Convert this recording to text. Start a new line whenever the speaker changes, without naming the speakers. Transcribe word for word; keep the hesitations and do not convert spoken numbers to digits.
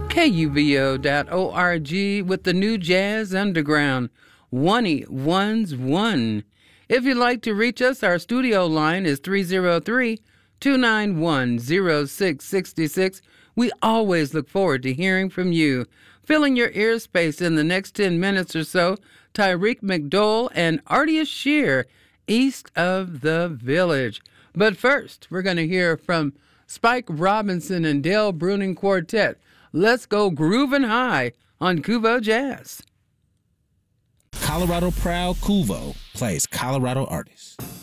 K U V O dot org with the new Jazz Underground, one one's one. If you'd like to reach us, our studio line is three oh three, two nine one, oh six six six. We always look forward to hearing from you. Filling your ear space in the next ten minutes or so, Tyreek McDowell and Artie Shear, East of the Village. But first, we're going to hear from Spike Robinson and Dale Bruning Quartet. Let's go groovin' high on Kuvo Jazz.
Colorado Proud Kuvo plays Colorado artists.